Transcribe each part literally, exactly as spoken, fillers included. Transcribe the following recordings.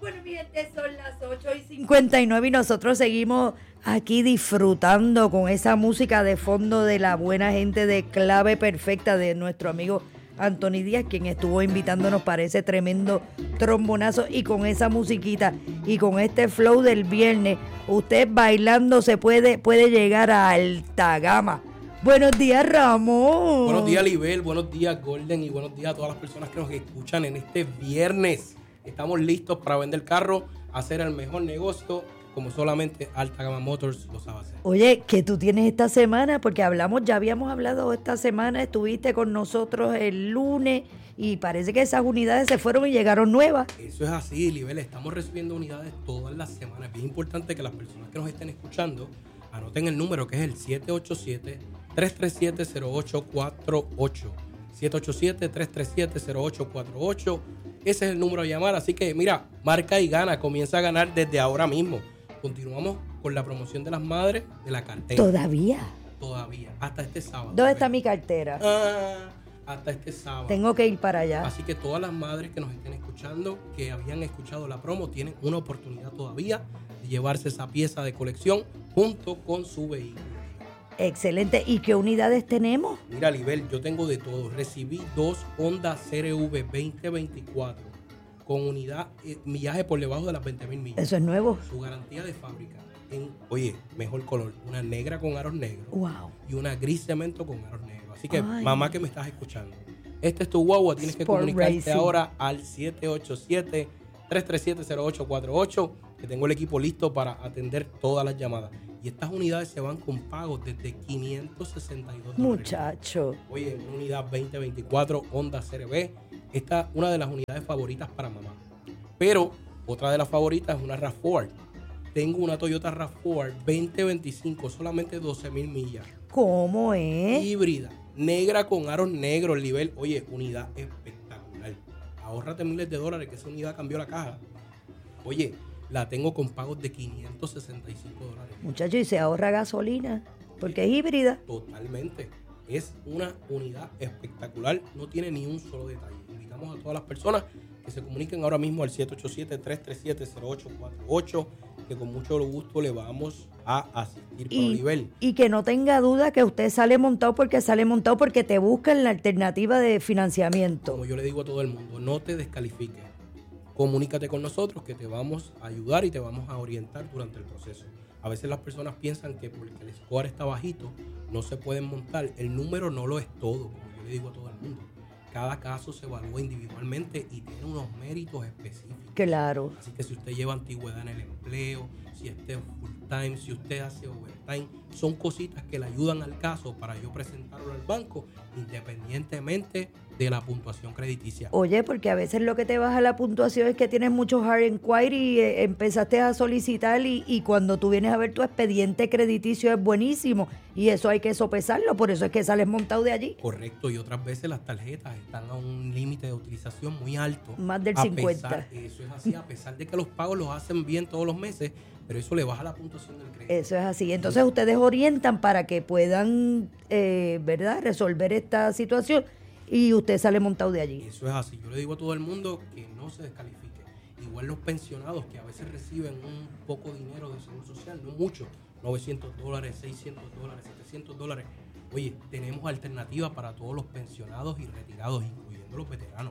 Bueno, mi gente, son las ocho y cincuenta y nueve y nosotros seguimos aquí disfrutando con esa música de fondo de la buena gente de Clave Perfecta de nuestro amigo Anthony Díaz, quien estuvo invitándonos para ese tremendo trombonazo, y con esa musiquita y con este flow del viernes, usted bailando se puede, puede llegar a alta gama. Buenos días, Ramón. Buenos días, Libel. Buenos días, Golden. Y buenos días a todas las personas que nos escuchan en este viernes. Estamos listos para vender carro, hacer el mejor negocio, como solamente Alta Gama Motors lo sabe hacer. Oye, ¿qué tú tienes esta semana? Porque hablamos, ya habíamos hablado esta semana, estuviste con nosotros el lunes y parece que esas unidades se fueron y llegaron nuevas. Eso es así, Libel. Estamos recibiendo unidades todas las semanas. Es bien importante que las personas que nos estén escuchando anoten el número, que es el siete ocho siete, tres tres siete, cero ocho cuatro ocho. siete ocho siete, tres tres siete, cero ocho cuatro ocho. Ese es el número a llamar. Así que, mira, marca y gana. Comienza a ganar desde ahora mismo. Continuamos con la promoción de las madres de la cartera. ¿Todavía? Todavía. Hasta este sábado. ¿Dónde está mi cartera? Ah, hasta este sábado. Tengo que ir para allá. Así que todas las madres que nos estén escuchando, que habían escuchado la promo, tienen una oportunidad todavía de llevarse esa pieza de colección junto con su vehículo. Excelente. ¿Y qué unidades tenemos? Mira, Libel, yo tengo de todo. Recibí dos Honda C R V veinte veinticuatro con unidad, eh, millaje por debajo de las veinte mil millas. Eso es nuevo. Su garantía de fábrica en, oye, mejor color. Una negra con aros negros. Wow. Y una gris cemento con aros negros. Así que, Ay. mamá que me estás escuchando, este es tu guagua. Tienes que Sport comunicarte Racing. ahora al siete ocho siete, tres tres siete, cero ocho cuatro ocho, que tengo el equipo listo para atender todas las llamadas. Y estas unidades se van con pagos desde quinientos sesenta y dos dólares. Muchacho. Oye, una unidad veinte veinticuatro Honda C R V. Esta es una de las unidades favoritas para mamá. Pero otra de las favoritas es una RAV cuatro. Tengo una Toyota RAV cuatro veinte veinticinco, solamente doce mil millas. ¿Cómo es? Híbrida, negra con aros negros, nivel. Oye, unidad espectacular. Ahórrate miles de dólares, que esa unidad cambió la caja. Oye, la tengo con pagos de quinientos sesenta y cinco dólares. Muchacho, y se ahorra gasolina, porque es híbrida. Totalmente. Es una unidad espectacular. No tiene ni un solo detalle. Invitamos a todas las personas que se comuniquen ahora mismo al siete ocho siete, tres tres siete, cero ocho cuatro ocho, que con mucho gusto le vamos a asistir por Y, nivel. y que no tenga duda que usted sale montado porque sale montado porque te buscan la alternativa de financiamiento. Como yo le digo a todo el mundo, no te descalifiques. Comunícate con nosotros, que te vamos a ayudar y te vamos a orientar durante el proceso. A veces las personas piensan que porque el score está bajito no se pueden montar. El número no lo es todo, como yo le digo a todo el mundo. Cada caso se evalúa individualmente y tiene unos méritos específicos. Claro. Así que si usted lleva antigüedad en el empleo, si usted es full time, si usted hace overtime, son cositas que le ayudan al caso para yo presentarlo al banco independientemente de la puntuación crediticia. Oye, porque a veces lo que te baja la puntuación es que tienes muchos hard inquiry y eh, empezaste a solicitar y, y cuando tú vienes a ver tu expediente crediticio es buenísimo y eso hay que sopesarlo, por eso es que sales montado de allí. Correcto, y otras veces las tarjetas están a un límite de utilización muy alto. Más del A cincuenta. pesar- eso es así, a pesar de que los pagos los hacen bien todos los meses, pero eso le baja la puntuación del crédito. Eso es así. Entonces ustedes orientan para que puedan, eh, ¿verdad?, resolver esta situación y usted sale montado de allí. Eso es así. Yo le digo a todo el mundo que no se descalifique. Igual los pensionados que a veces reciben un poco de dinero de seguro social, no mucho, novecientos dólares, seiscientos dólares, setecientos dólares. Oye, tenemos alternativas para todos los pensionados y retirados, incluyendo los veteranos.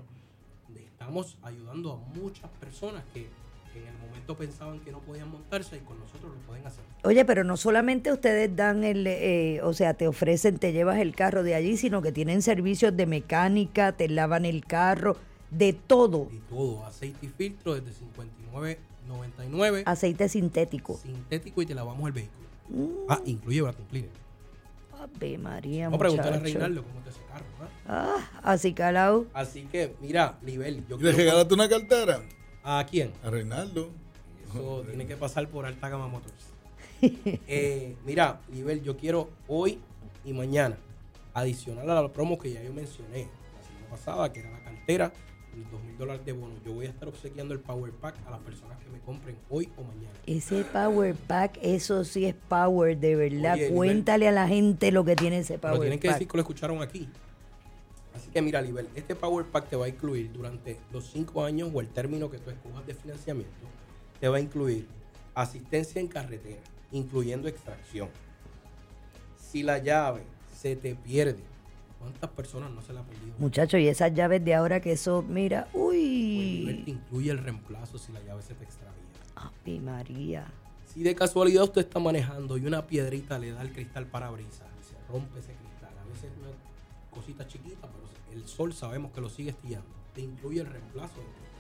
Estamos ayudando a muchas personas que en el momento pensaban que no podían montarse y con nosotros lo pueden hacer. Oye, pero no solamente ustedes dan el, eh, o sea, te ofrecen, te llevas el carro de allí, sino que tienen servicios de mecánica, te lavan el carro, de todo. De todo, aceite y filtro desde cincuenta y nueve noventa y nueve. Aceite sintético. Sintético y te lavamos el vehículo. Mm. Ah, incluye vacuum cleaner. Ave María, Vamos a preguntarle a muchacho. Reinaldo cómo te ese carro. ¿Ah? Ah, así calado. Así que, mira, Libel, yo ¿Le quiero... regalaste una cartera? ¿A quién? A Reinaldo. Eso tiene que pasar por Alta Gama Motors. Eh, mira, Libel, yo quiero hoy y mañana, adicional a la promo que ya yo mencioné la semana pasada, que era la cartera, los dos mil dólares de bono, yo voy a estar obsequiando el Power Pack a las personas que me compren hoy o mañana. Ese Power Pack, eso sí es power, de verdad. Oye, Cuéntale a la gente lo que tiene ese Pero Power tienen que Pack. decir que lo escucharon aquí. Así que mira, Libel, este Power Pack te va a incluir durante los cinco años o el término que tú escojas de financiamiento, te va a incluir asistencia en carretera, incluyendo extracción. Si la llave se te pierde, ¿cuántas personas no se la han perdido? Muchachos, y esas llaves de ahora que eso, mira, uy. Pues te incluye el reemplazo si la llave se te extravía. ¡Ave María! Si de casualidad usted está manejando y una piedrita le da el cristal parabrisas y se rompe ese cristal, a veces es una cosita chiquita, pero el sol sabemos que lo sigue estillando, te incluye el reemplazo del cristal.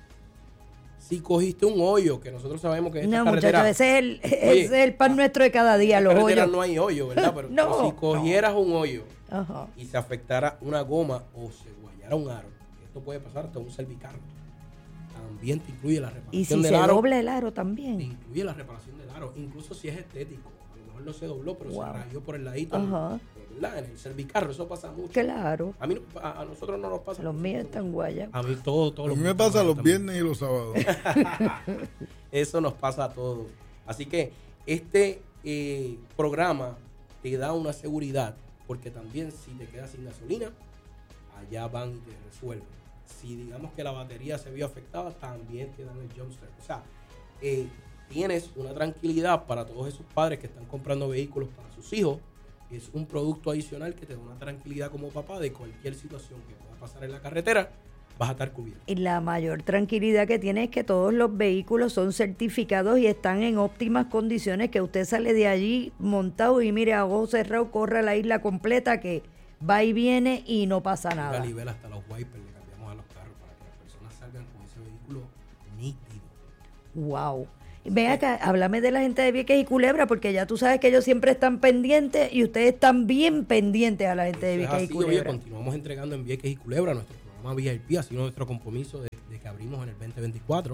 Si cogiste un hoyo, que nosotros sabemos que en esta No, carretera... muchachos, ese es el, Oye, ese es el pan nuestro de cada día, en los esta carretera hoyos. no hay hoyo, ¿verdad? Pero, No, pero si cogieras un hoyo Ajá. y se afectara una goma o se guayara un aro, esto puede pasar hasta un cervicarro. También te incluye la reparación Y si del se aro. dobla el aro Te también. incluye la reparación del aro, incluso si es estético. A lo mejor no se dobló, pero Wow. se rayó por el ladito, Ajá. ¿verdad? En el cervicarro, eso pasa mucho. Claro. A mí no- a, a nosotros no nos pasa. Los míos están guayas. A mí todo, todo. A mí me pasa los viernes y los sábados. Eso nos pasa a todos. Así que este eh, programa te da una seguridad, porque también si te quedas sin gasolina, allá van y te resuelven. Si digamos que la batería se vio afectada, también te dan el jumpstart. O sea, eh, tienes una tranquilidad para todos esos padres que están comprando vehículos para sus hijos. Es un producto adicional que te da una tranquilidad como papá de cualquier situación que pueda pasar en la carretera, vas a estar cubierto. Y la mayor tranquilidad que tiene es que todos los vehículos son certificados y están en óptimas condiciones, que usted sale de allí montado y mire a ojos cerrados, corre a la isla completa, que va y viene y no pasa A nada. nivel hasta los wipers le cambiamos a los carros para que las personas salgan con ese vehículo nítido. Wow. Ven acá, háblame de la gente de Vieques y Culebra, porque ya tú sabes que ellos siempre están pendientes y ustedes están bien pendientes a la gente de Eso es Vieques y así, oye, Culebra. continuamos entregando en Vieques y Culebra nuestro programa V I P, ha sido nuestro compromiso de, de que abrimos en el veinte veinticuatro.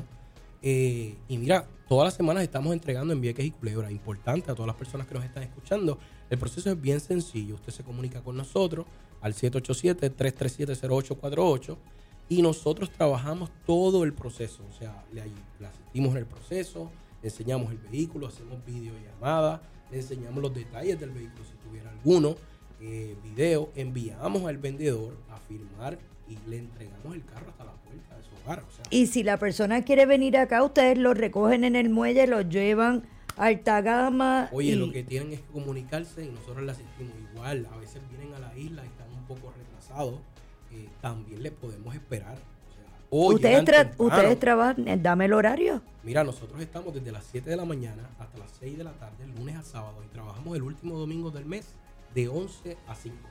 Eh, y mira, todas las semanas estamos entregando en Vieques y Culebra. Importante a todas las personas que nos están escuchando, el proceso es bien sencillo. Usted se comunica con nosotros al siete ocho siete, tres tres siete, cero ocho cuatro ocho y nosotros trabajamos todo el proceso. O sea, le, le asistimos en el proceso, le enseñamos el vehículo, hacemos videollamadas, le enseñamos los detalles del vehículo si tuviera alguno, eh, video, enviamos al vendedor a firmar y le entregamos el carro hasta la puerta de su hogar. O sea, Y si la persona quiere venir acá, ustedes lo recogen en el muelle, lo llevan a alta gama. oye, y lo que tienen es que comunicarse y nosotros le asistimos igual. A veces vienen a la isla y están un poco retrasados. Eh, también le podemos esperar. O sea, o ustedes, llegan tra- temprano. ustedes trabajan, eh, dame el horario. Mira, nosotros estamos desde las siete de la mañana hasta las seis de la tarde, lunes a sábado, y trabajamos el último domingo del mes de once a cinco.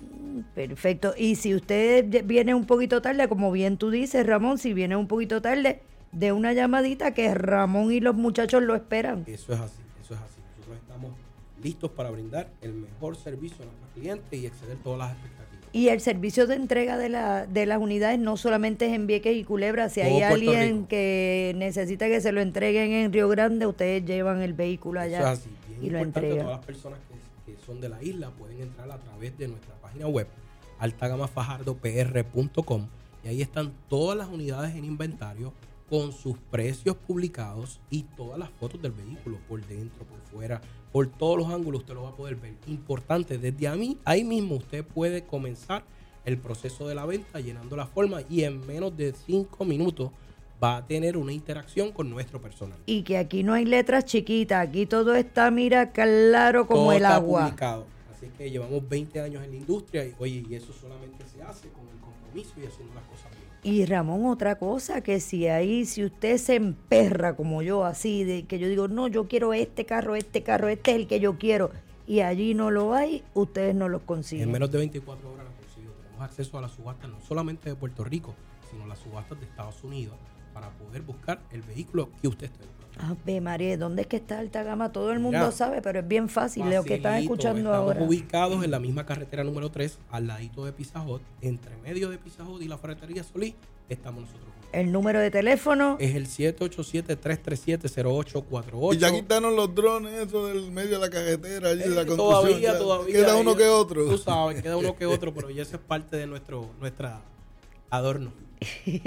Perfecto. Y si usted de- viene un poquito tarde, como bien tú dices, Ramón, si viene un poquito tarde, de una llamadita que Ramón y los muchachos lo esperan. Eso es así, eso es así. Nosotros estamos listos para brindar el mejor servicio a nuestros clientes y exceder todas las expectativas. Y el servicio de entrega de, la, de las unidades no solamente es en Vieques y Culebra. Si Todo hay Puerto alguien Rico. que necesita que se lo entreguen en Río Grande, ustedes llevan el vehículo Eso allá es así. Bien y lo importante, entregan. todas las personas que, que son de la isla pueden entrar a través de nuestra página web alta gama fajardo p r punto com y ahí están todas las unidades en inventario con sus precios publicados y todas las fotos del vehículo por dentro, por fuera, por todos los ángulos usted lo va a poder ver. Importante, desde a mí, ahí mismo usted puede comenzar el proceso de la venta llenando la forma y en menos de cinco minutos va a tener una interacción con nuestro personal. Y que aquí no hay letras chiquitas, aquí todo está, mira, claro como Todo el está agua. publicado. Así que llevamos veinte años en la industria y oye, y eso solamente se hace con el compromiso y haciendo las cosas bien. Y Ramón, otra cosa, que si ahí, si usted se emperra como yo, así, de que yo digo, no, yo quiero este carro, este carro, este es el que yo quiero, y allí no lo hay, ustedes no los consiguen. En menos de veinticuatro horas lo consigo. Tenemos acceso a las subastas no solamente de Puerto Rico, sino las subastas de Estados Unidos para poder buscar el vehículo que usted esté buscando. Ave María, ¿dónde es que está Alta Gama? Todo el mundo Mira, sabe, pero es bien fácil, lo que están Facilito, escuchando estamos ahora. ubicados en la misma carretera número tres, al ladito de Pizza Hut, entre medio de Pizza Hut y la ferretería Solís, estamos nosotros. El número de teléfono, Es el siete ocho siete, tres tres siete, cero ocho cuatro ocho. Y ya quitaron los drones, eso del medio de la carretera, allí de la Eh, construcción. todavía, ya. todavía. Queda uno ellos- que otro. Tú sabes, queda uno que otro, pero ya eso es parte de nuestro nuestra adorno.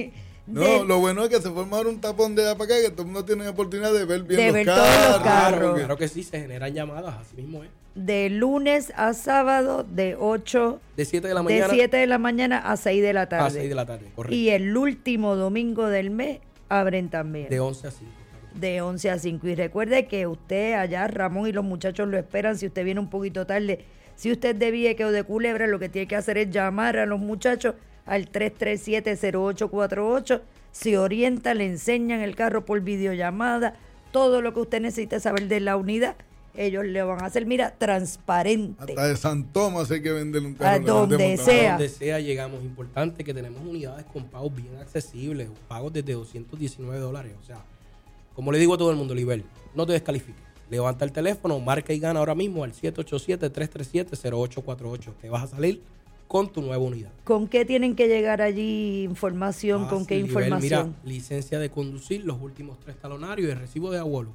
No, de, lo bueno es que se forma ahora un tapón de allá para acá que todo el mundo tiene oportunidad de ver bien de los ver carros. todos los carros. Claro, claro que sí, se generan llamadas, así mismo es. de lunes a sábado de ocho De siete de la mañana de siete de la mañana a seis de la tarde. a seis de la tarde, correcto. Y el último domingo del mes abren también. De once a cinco. De once a cinco. Y recuerde que usted allá, Ramón y los muchachos lo esperan. Si usted viene un poquito tarde, si usted es de Vieques o de Culebra, lo que tiene que hacer es llamar a los muchachos al tres tres siete, cero ocho cuatro ocho. Se orienta, le enseñan el carro por videollamada, todo lo que usted necesita saber de la unidad. Ellos le van a hacer, mira, transparente. Hasta de San Tomás hay que venderle un A carro. que no donde esté montado. sea. Donde sea llegamos. Importante que tenemos unidades con pagos bien accesibles, pagos desde doscientos diecinueve dólares. O sea, como le digo a todo el mundo, Libel, no te descalifiques. Levanta el teléfono, marca y gana ahora mismo al siete ocho siete, tres tres siete, cero ocho cuatro ocho. Te vas a salir con tu nueva unidad. ¿Con qué tienen que llegar allí información? Ah, ¿Con sí, qué Libel, información? Mira, licencia de conducir, los últimos tres talonarios y el recibo de abuelo.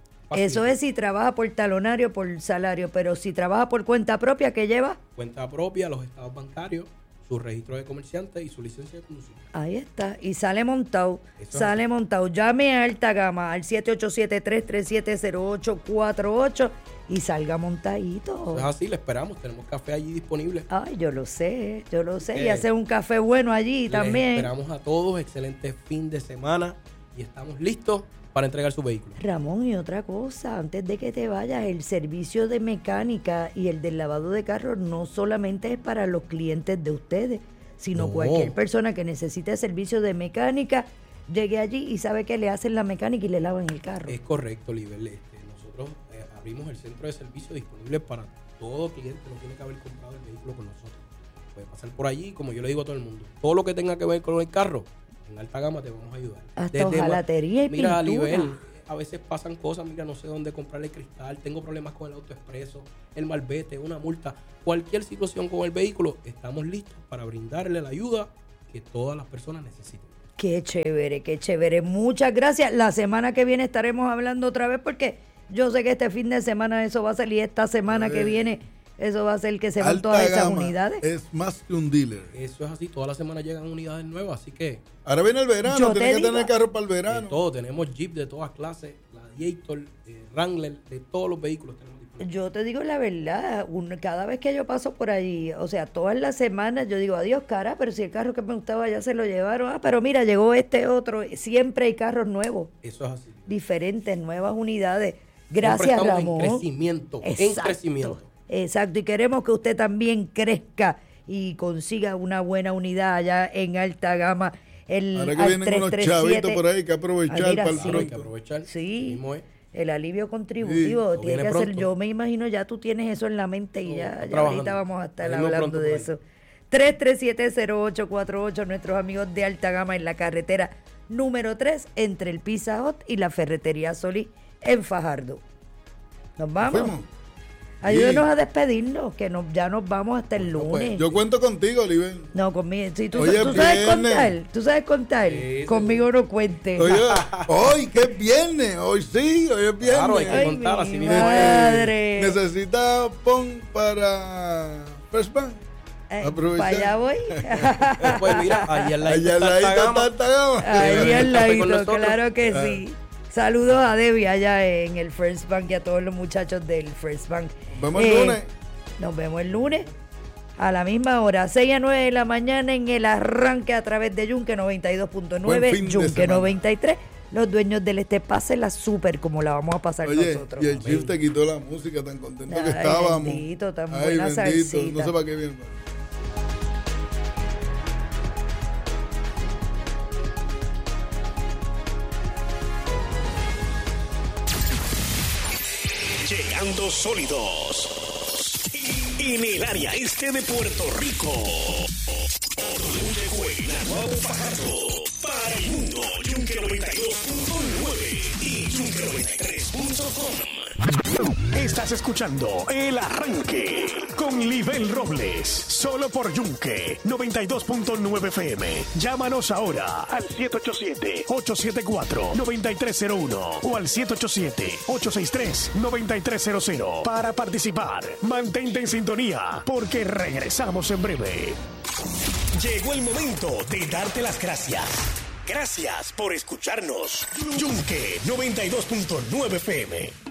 Eso es si trabaja por talonario, por salario, pero si trabaja por cuenta propia, ¿qué lleva? Cuenta propia, los estados bancarios, su registro de comerciante y su licencia de conducir. Ahí está, y sale montado, Eso sale es. montado. Llame a Alta Gama al siete ocho siete, tres tres siete, cero ocho cuatro ocho y salga montadito. Eso es así, le esperamos, tenemos café allí disponible. Ay, yo lo sé, yo lo sé, y Eh, hace un café bueno allí Les también. esperamos a todos, excelente fin de semana y estamos listos para entregar su vehículo. Ramón, y otra cosa, antes de que te vayas, el servicio de mecánica y el del lavado de carros no solamente es para los clientes de ustedes, sino No. cualquier persona que necesite servicio de mecánica, llegue allí y sabe que le hacen la mecánica y le lavan el carro. Es correcto, Libel. Este, nosotros eh, abrimos el centro de servicio disponible para todo cliente, no tiene que haber comprado el vehículo con nosotros. Puede pasar por allí, como yo le digo a todo el mundo, todo lo que tenga que ver con el carro, en Alta Gama te vamos a ayudar. Hasta Desde ma- hojalatería y mira, pintura. Libel, a veces pasan cosas, mira, no sé dónde comprarle cristal, tengo problemas con el auto expreso, el malvete, una multa, cualquier situación con el vehículo, estamos listos para brindarle la ayuda que todas las personas necesitan. Qué chévere, qué chévere. Muchas gracias. La semana que viene estaremos hablando otra vez porque yo sé que este fin de semana eso va a salir, esta semana que Eh. viene eso va a ser que se van Alta todas esas Gama unidades. es más que un dealer. Eso es así, toda la semana llegan unidades nuevas, así que Ahora viene el verano, Yo tienes te que digo- tener carro para el de verano. todo, tenemos Jeep de todas clases, Gladiator, eh, Wrangler, de todos los vehículos tenemos disponibles. Yo te digo la verdad, un- cada vez que yo paso por allí, o sea, todas las semanas yo digo, adiós cara, pero si el carro que me gustaba ya se lo llevaron, ah, pero mira, llegó este otro, siempre hay carros nuevos, Eso es así. diferentes, nuevas unidades. Siempre Gracias, estamos Ramón. en crecimiento, en Exacto, crecimiento. Exacto, y queremos que usted también crezca y consiga una buena unidad allá en Alta Gama. El, Ahora que al vienen unos tres tres siete. chavitos por ahí que aprovechar Ah, mira, para el sí. Claro, hay que pronto. aprovechar. Sí, Mismo es. el alivio contributivo Sí, tiene viene que ser, pronto. yo me imagino ya tú tienes eso en la mente y No, ya, está ya trabajando. ahorita vamos a estar Venimos hablando pronto de por ahí. eso. tres tres siete, cero ocho cuatro ocho, nuestros amigos de Alta Gama en la carretera número tres entre el Pizza Hut y la Ferretería Solís en Fajardo. Nos vamos. Fuimos. Ayúdenos Sí. a despedirnos, que nos, ya nos vamos hasta el Bueno, pues, lunes. Yo cuento contigo, Oliver. No, conmigo. Si tú, Oye, tú sabes viernes. contar, tú sabes contar. Sí, sí, conmigo no cuentes. Oye, hoy que es viernes, hoy sí, hoy es viernes. Claro, hay que Ay, contar, así mi mismo es. madre. Necesita pon para Fresh Bank. Eh, Aprovechar. para allá voy. Pues mira, allá al lado Allá al está ladito Alta está Gama. Alta Gama. Ahí Café al con ladito, nosotros. claro que Ah. sí. Saludos a Debbie allá en el First Bank y a todos los muchachos del First Bank. Nos vemos el lunes. Nos vemos el lunes a la misma hora, seis a nueve de la mañana en el arranque a través de Yunque noventa y dos punto nueve, Buen fin de Yunque semana. noventa y tres. Los dueños del este, pásenla súper como la vamos a pasar Oye, nosotros. y el chief te quitó la música, tan contento que Ay, estábamos. bendito, tan Ay, buena bendito, salsita. no sé para qué viene. Llegando sólidos en el área este de Puerto Rico. Llegó el Nahuatl Fajardo para el mundo. Yunque noventa y dos punto nueve y Yunque noventa y tres punto com. Estás escuchando El Arranque con Libel Robles, solo por Yunque noventa y dos punto nueve F M. Llámanos ahora al siete ocho siete, ocho siete cuatro, nueve tres cero uno o al siete ocho siete, ocho seis tres, nueve tres cero cero para participar. Mantente en sintonía porque regresamos en breve. Llegó el momento de darte las gracias. Gracias por escucharnos. Yunque noventa y dos punto nueve F M.